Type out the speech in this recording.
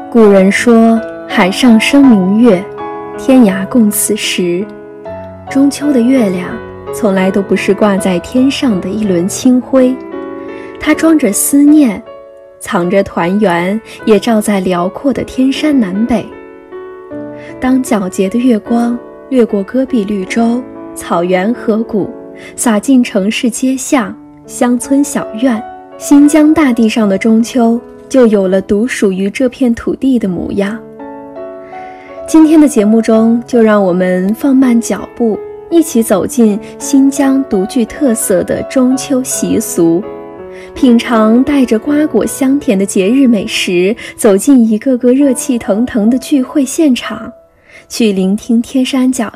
古人说，海上生明月，天涯共此时。中秋的月亮从来都不是挂在天上的一轮清辉，它装着思念，藏着团圆，也照在辽阔的天山南北。当皎洁的月光掠过戈壁绿洲、草原河谷，洒进城市街巷、乡村小院，新疆大地上的中秋就有了独属于这片土地的模样。今天的节目中，就让我们放慢脚步，一起走进新疆独具特色的中秋习俗，品尝带着瓜果香甜的节日美食，走进一个个热气腾腾的聚会现场，去聆听天山脚